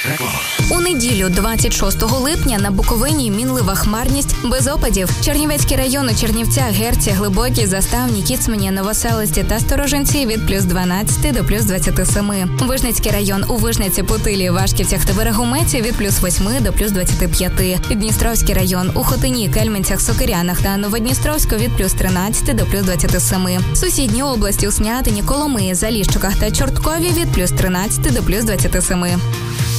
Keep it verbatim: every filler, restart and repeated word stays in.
Реклама. У неділю, двадцять шостого липня, на Буковині мінлива хмарність без опадів. Чернівецький район у Чернівцях, Герці, Глибокій, Заставні, Кіцмані, Новоселості та Сторожинці від плюс дванадцяти до плюс двадцяти семи. Вижницький район у Вижниці, Путилі, Вашківцях та Берегометі від плюс восьми до плюс двадцяти п'яти. Дністровський район у Хотині, Кельменцях, Сокирянах та Новодністровську від плюс тринадцяти до плюс двадцяти семи. Сусідні області у Снятині, Коломиї, Заліщиках та Чорткові від плюс тринадцяти до плюс двадцяти семи.